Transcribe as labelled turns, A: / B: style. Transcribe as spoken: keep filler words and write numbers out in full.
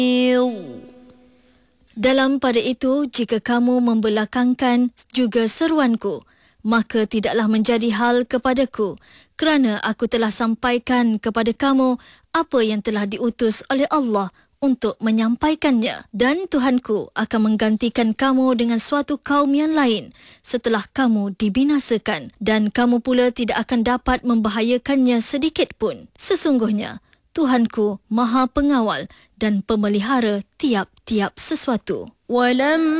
A: Dalam pada itu, jika kamu membelakangkan juga seruanku, maka tidaklah menjadi hal kepadaku, kerana aku telah sampaikan kepada kamu apa yang telah diutus oleh Allah untuk menyampaikannya. Dan Tuhanku akan menggantikan kamu dengan suatu kaum yang lain setelah kamu dibinasakan, dan kamu pula tidak akan dapat membahayakannya sedikit pun. Sesungguhnya, Tuhanku Maha Pengawal dan Pemelihara tiap-tiap sesuatu. Walam